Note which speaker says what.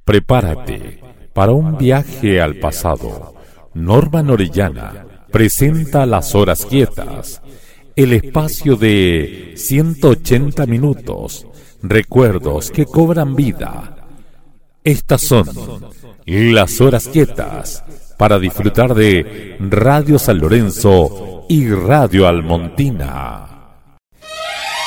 Speaker 1: Prepárate para un viaje al pasado. Norman Orellana presenta Las Horas Quietas, el espacio de 180 minutos, recuerdos que cobran vida. Estas son Las Horas Quietas, para disfrutar de Radio San Lorenzo y Radio Almontina.